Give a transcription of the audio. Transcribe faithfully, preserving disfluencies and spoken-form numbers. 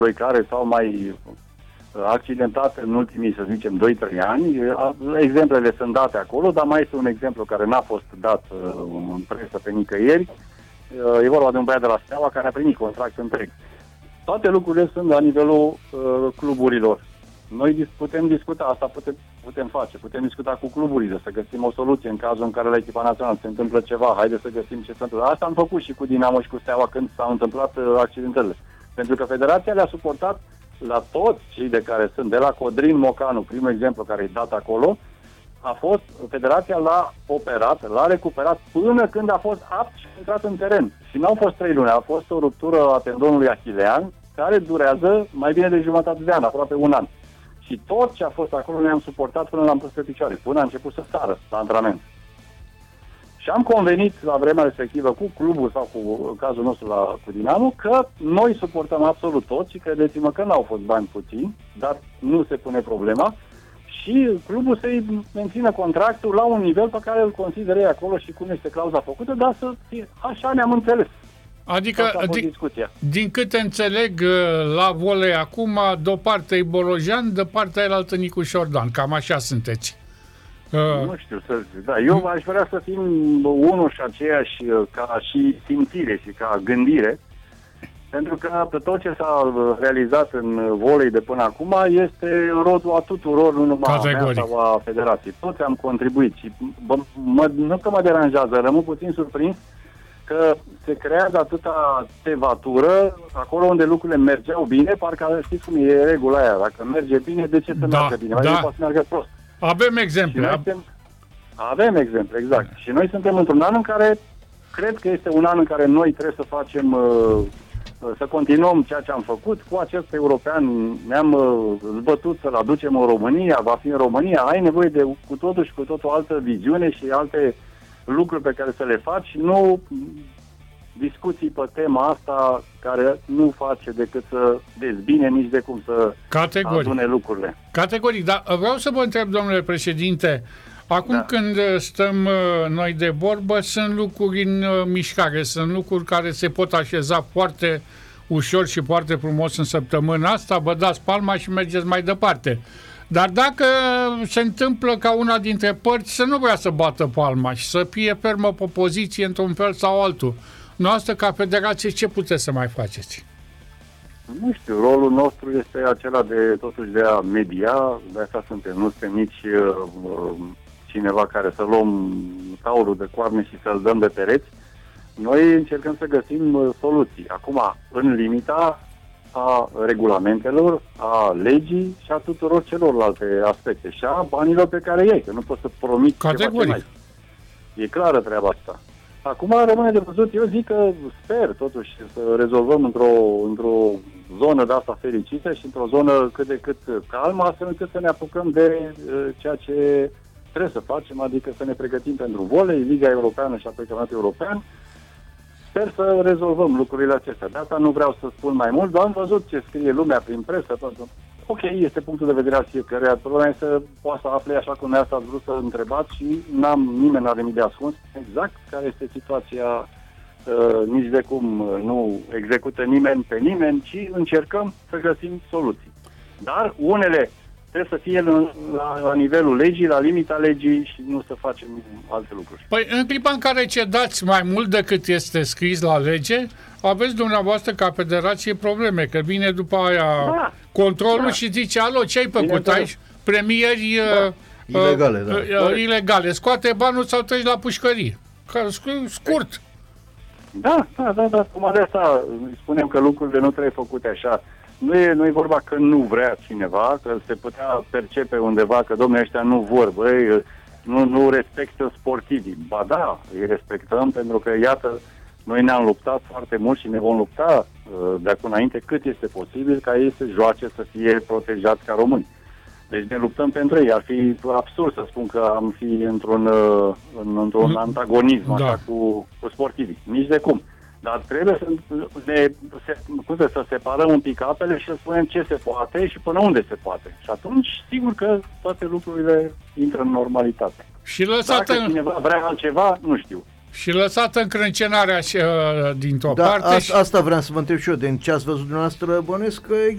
care s-au mai accidentat în ultimii, să zicem, doi trei ani. Exemplele sunt date acolo, dar mai este un exemplu care n-a fost dat în presă pe nicăieri. E vorba de un băiat de la Steaua care a primit contract întreg. Toate lucrurile sunt la nivelul uh, cluburilor. Noi putem discuta, asta putem, putem face, putem discuta cu cluburile, să găsim o soluție în cazul în care la echipa națională se întâmplă ceva, haide să găsim ce se întâmplă. Asta am făcut și cu Dinamo și cu Steaua când s-au întâmplat uh, accidentele. Pentru că federația le-a suportat la toți cei de care sunt, de la Codrin Mocanu, primul exemplu care e dat acolo, a fost, federația l-a operat, l-a recuperat până când a fost apt și intrat în teren. Și nu au fost trei luni, a fost o ruptură a tendonului achilean care durează mai bine de jumătate de an, aproape un an. Și tot ce a fost acolo ne-am suportat până l-am pus pe picioare, până a început să sară la antrenament. Și am convenit la vremea respectivă cu clubul sau cu cazul nostru la, cu Dinamo că noi suportăm absolut tot și credeți-mă că n-au fost bani puțini, dar nu se pune problema și clubul să-i mențină contractul la un nivel pe care îl consideră ei acolo și cum este clauza făcută, dar să fie, așa ne-am înțeles. Adică, din, din câte înțeleg, la volei acum, de-o parte e Bolojan, de partea elaltă Nicu Șordan. Cam așa sunteți. Uh. Nu știu să zic, da. Eu aș vrea să fim unul și aceeași ca și simțire și ca gândire, pentru că tot ce s-a realizat în volei de până acum este rodul a tuturor, nu numai a mea sau a federației. Toți am contribuit și bă, mă, nu că mă deranjează, rămân puțin surprins că se creează atâta tevatură acolo unde lucrurile mergeau bine, parcă știți cum e regula aia, dacă merge bine, de ce să da, meargă bine? Mai da. poate să meargă prost. Avem exemple. Suntem, avem exemple, exact. Da. Și noi suntem într-un an în care, cred că este un an în care noi trebuie să facem, să continuăm ceea ce am făcut. Cu acest european ne-am zbătut să-l aducem în România, va fi în România. Ai nevoie de cu totul și cu totul o altă viziune și alte lucruri pe care să le faci și nu discuții pe tema asta care nu face decât să dezbine nici de cum să Categoric. adune lucrurile. Categoric, dar vreau să vă întreb, domnule președinte, acum da. când stăm noi de vorbă, sunt lucruri în mișcare, sunt lucruri care se pot așeza foarte ușor și foarte frumos în săptămâna asta, vă dați palma și mergeți mai departe. Dar dacă se întâmplă ca una dintre părți să nu vrea să bată palma și să fie fermă pe poziție într-un fel sau altul, noastră ca federație ce puteți să mai faceți? Nu știu, rolul nostru este acela de totuși de a media, de asta suntem, nu suntem nici uh, cineva care să luăm taurul de coarne și să-l dăm de pereți. Noi încercăm să găsim uh, soluții. Acum, în limita a regulamentelor, a legii și a tuturor celorlalte aspecte și a banilor pe care iei, că nu poți să promiți ceva ce mai. E clară treaba asta. Acum rămâne de văzut, eu zic că sper totuși să rezolvăm într-o, într-o zonă de asta fericită și într-o zonă cât de cât calmă, astfel încât să ne apucăm de uh, ceea ce trebuie să facem, adică să ne pregătim pentru volei, Liga Europeană și apoi Campionatul European. Sper să rezolvăm lucrurile acestea. De asta nu vreau să spun mai mult, dar am văzut ce scrie lumea prin presă. Ok, este punctul de vedere al fiecăruia. Problema este să poată să afle așa cum ne-ați vrut să întrebați și n-am, nimeni n-are nimic de ascuns exact care este situația, uh, nici de cum nu execută nimeni pe nimeni, ci încercăm să găsim soluții. Dar unele trebuie să fie la, la, la nivelul legii, la limita legii și nu să facem alte lucruri. Păi în clipa în care cedați mai mult decât este scris la lege, aveți dumneavoastră ca federație probleme, că vine după aia da, controlul da. și zice, alo, ce ai făcut aici? Premieri da. uh, ilegale, da. uh, uh, ilegale. Scoate banul sau treci la pușcărie. Scurt. Da, da, da, da. Cum de asta spunem că lucrurile nu trebuie făcute așa. Nu e, nu e vorba că nu vrea cineva, că se putea percepe undeva că domnule ăștia nu vor, băi, nu, nu respectă sportivii. Ba da, îi respectăm pentru că, iată, noi ne-am luptat foarte mult și ne vom lupta de acum înainte cât este posibil ca ei să joace, să fie protejați ca români. Deci ne luptăm pentru ei. Ar fi absurd să spun că am fi într-un, în, într-un antagonism da. așa cu, cu sportivii. Nici de cum. Dar trebuie să, ne, se, scuze, să separăm un pic apele și să spunem ce se poate și până unde se poate. Și atunci, sigur că toate lucrurile intră în normalitate. Și lăsată Dacă cineva vrea altceva, nu știu. Și lăsată încrâncenarea și, uh, dintr-o da, parte. A, și... asta vreau să vă întreb și eu. Din ce ați văzut dumneavoastră, bănuiesc că